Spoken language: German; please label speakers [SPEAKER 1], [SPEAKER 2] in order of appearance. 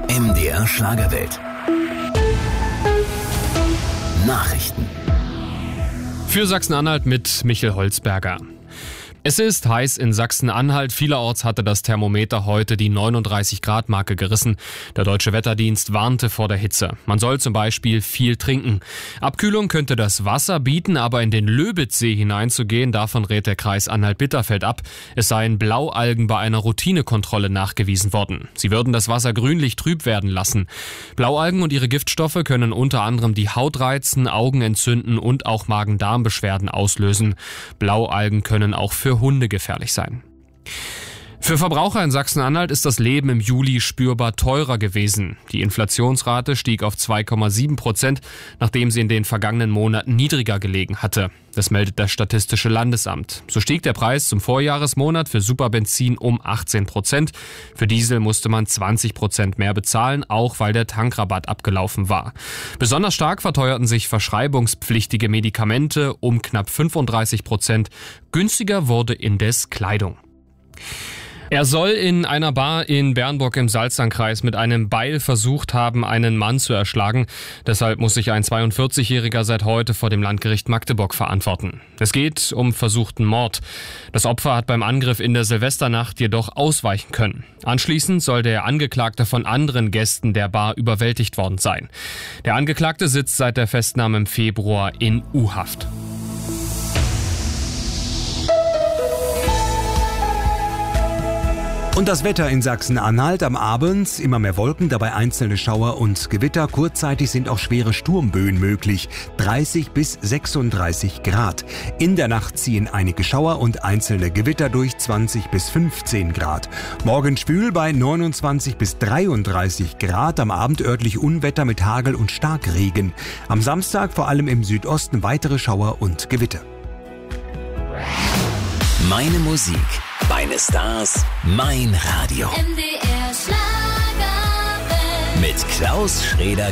[SPEAKER 1] MDR Schlagerwelt. Nachrichten.
[SPEAKER 2] Für Sachsen-Anhalt mit Michel Holzberger. Es ist heiß in Sachsen-Anhalt. Vielerorts hatte das Thermometer heute die 39-Grad-Marke gerissen. Der Deutsche Wetterdienst warnte vor der Hitze. Man soll zum Beispiel viel trinken. Abkühlung könnte das Wasser bieten, aber in den Löbitzsee hineinzugehen, davon rät der Kreis Anhalt-Bitterfeld ab. Es seien Blaualgen bei einer Routinekontrolle nachgewiesen worden. Sie würden das Wasser grünlich trüb werden lassen. Blaualgen und ihre Giftstoffe können unter anderem die Haut reizen, Augen entzünden und auch Magen-Darm-Beschwerden auslösen. Blaualgen können auch für Hunde gefährlich sein. Für Verbraucher in Sachsen-Anhalt ist das Leben im Juli spürbar teurer gewesen. Die Inflationsrate stieg auf 2,7%, nachdem sie in den vergangenen Monaten niedriger gelegen hatte. Das meldet das Statistische Landesamt. So stieg der Preis zum Vorjahresmonat für Superbenzin um 18%. Für Diesel musste man 20% mehr bezahlen, auch weil der Tankrabatt abgelaufen war. Besonders stark verteuerten sich verschreibungspflichtige Medikamente um knapp 35%. Günstiger wurde indes Kleidung. Er soll in einer Bar in Bernburg im Salzlandkreis mit einem Beil versucht haben, einen Mann zu erschlagen. Deshalb muss sich ein 42-Jähriger seit heute vor dem Landgericht Magdeburg verantworten. Es geht um versuchten Mord. Das Opfer hat beim Angriff in der Silvesternacht jedoch ausweichen können. Anschließend soll der Angeklagte von anderen Gästen der Bar überwältigt worden sein. Der Angeklagte sitzt seit der Festnahme im Februar in U-Haft.
[SPEAKER 3] Und das Wetter in Sachsen-Anhalt am Abend, immer mehr Wolken, dabei einzelne Schauer und Gewitter. Kurzzeitig sind auch schwere Sturmböen möglich, 30 bis 36 Grad. In der Nacht ziehen einige Schauer und einzelne Gewitter durch, 20 bis 15 Grad. Morgen schwül bei 29 bis 33 Grad, am Abend örtlich Unwetter mit Hagel und Starkregen. Am Samstag vor allem im Südosten weitere Schauer und Gewitter.
[SPEAKER 1] Meine Musik, meine Stars, mein Radio.
[SPEAKER 4] MDR Schlagerwelt.
[SPEAKER 1] Mit Klaus Schroeder.